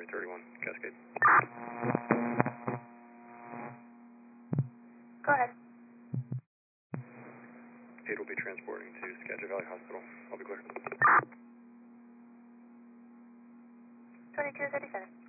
3031, Cascade. Go ahead. 8 will be transporting to Skagit Valley Hospital. I'll be clear. 2237.